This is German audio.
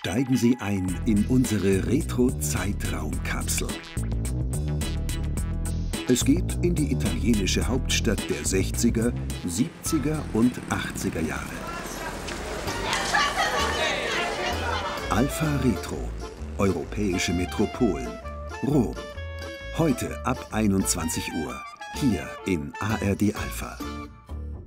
Steigen Sie ein in unsere Retro-Zeitraumkapsel. Es geht in die italienische Hauptstadt der 60er, 70er und 80er Jahre. Alfa Retro, europäische Metropolen, Rom. Heute ab 21 Uhr, hier in ARD Alpha.